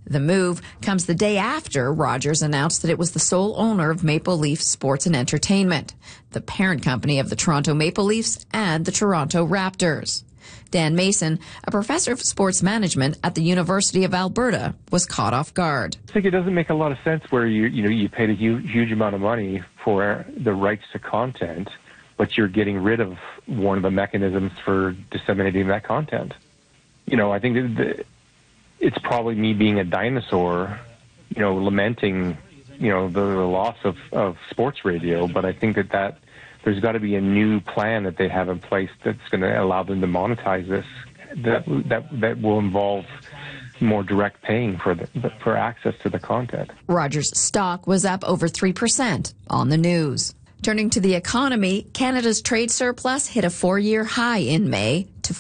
The move comes the day after Rogers announced that it was the sole owner of Maple Leaf Sports and Entertainment, the parent company of the Toronto Maple Leafs and the Toronto Raptors. Dan Mason, a professor of sports management at the University of Alberta, was caught off guard. I think it doesn't make a lot of sense where you paid a huge amount of money for the rights to content, but you're getting rid of one of the mechanisms for disseminating that content. I think that it's probably me being a dinosaur, lamenting, the loss of sports radio, but I think that there's got to be a new plan that they have in place that's going to allow them to monetize this, that will involve more direct paying for access to the content. Rogers' stock was up over 3% on the news. Turning to the economy, Canada's trade surplus hit a 4-year high in May to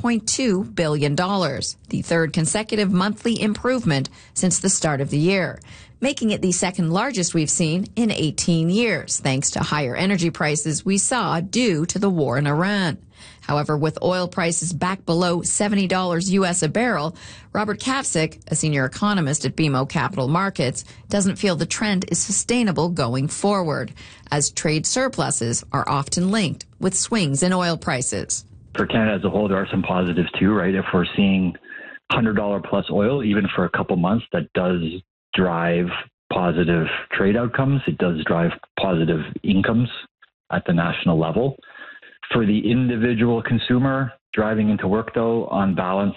$4.2 billion, the third consecutive monthly improvement since the start of the year, making it the second largest we've seen in 18 years, thanks to higher energy prices we saw due to the war in Iran. However, with oil prices back below $70 U.S. a barrel, Robert Kapsik, a senior economist at BMO Capital Markets, doesn't feel the trend is sustainable going forward, as trade surpluses are often linked with swings in oil prices. For Canada as a whole, there are some positives too, right? If we're seeing $100 plus oil, even for a couple months, that does drive positive trade outcomes. It does drive positive incomes at the national level. For the individual consumer driving into work, though, on balance,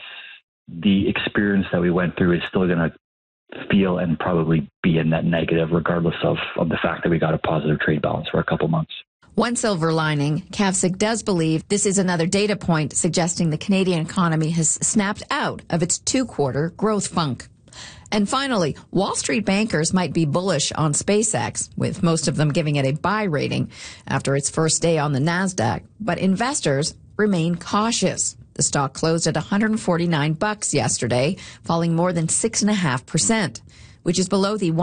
the experience that we went through is still going to feel and probably be a net negative, regardless of the fact that we got a positive trade balance for a couple months. One silver lining, Kapsik does believe this is another data point suggesting the Canadian economy has snapped out of its 2-quarter growth funk. And finally, Wall Street bankers might be bullish on SpaceX, with most of them giving it a buy rating after its first day on the NASDAQ, but investors remain cautious. The stock closed at $149 yesterday, falling more than 6.5%, which is below the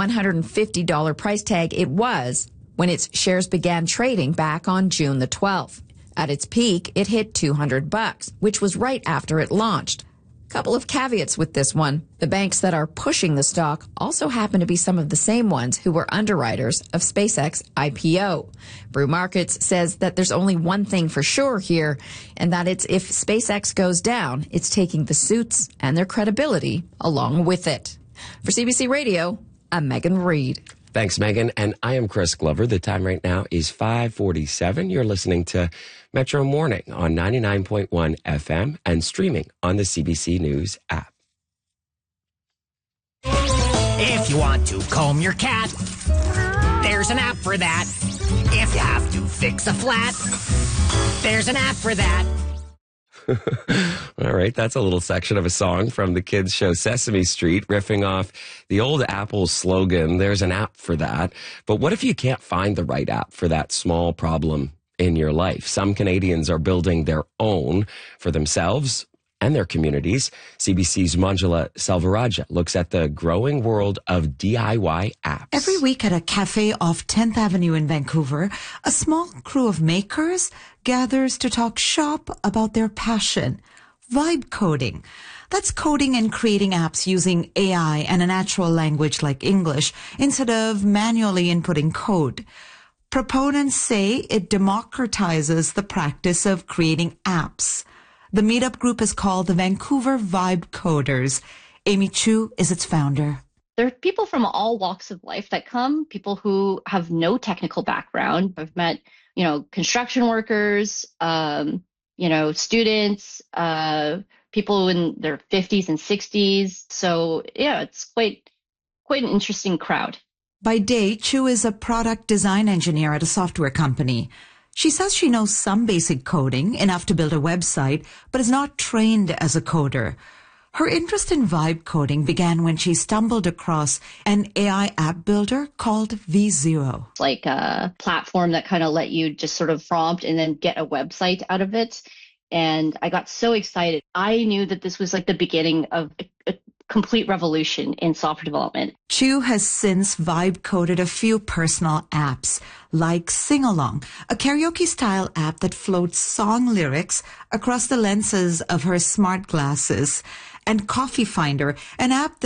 $150 price tag it was when its shares began trading back on June the 12th. At its peak, it hit $200, which was right after it launched. Couple of caveats with this one. The banks that are pushing the stock also happen to be some of the same ones who were underwriters of SpaceX IPO. Brew Markets says that there's only one thing for sure here, and that it's if SpaceX goes down, it's taking the suits and their credibility along with it. For CBC Radio, I'm Megan Reed. Thanks, Megan. And I am Chris Glover. The time right now is 5:47. You're listening to Metro Morning on 99.1 FM and streaming on the CBC News app. If you want to comb your cat, there's an app for that. If you have to fix a flat, there's an app for that. All right, that's a little section of a song from the kids' show Sesame Street, riffing off the old Apple slogan, there's an app for that. But what if you can't find the right app for that small problem in your life? Some Canadians are building their own for themselves and their communities. CBC's Manjula Selvarajah looks at the growing world of DIY apps. Every week at a cafe off 10th Avenue in Vancouver, a small crew of makers gathers to talk shop about their passion, vibe coding. That's coding and creating apps using AI and a natural language like English instead of manually inputting code. Proponents say it democratizes the practice of creating apps. The meetup group is called the Vancouver Vibe Coders. Amy Chu is its founder. There are people from all walks of life that come, people who have no technical background. I've met, construction workers, students, people in their 50s and 60s. So, yeah, it's quite an interesting crowd. By day, Chu is a product design engineer at a software company. She says she knows some basic coding, enough to build a website, but is not trained as a coder. Her interest in vibe coding began when she stumbled across an AI app builder called V0. It's like a platform that kind of let you just sort of prompt and then get a website out of it. And I got so excited. I knew that this was like the beginning of a complete revolution in software development. Chu has since vibe coded a few personal apps, like Sing Along, a karaoke-style app that floats song lyrics across the lenses of her smart glasses, and Coffee Finder, an app that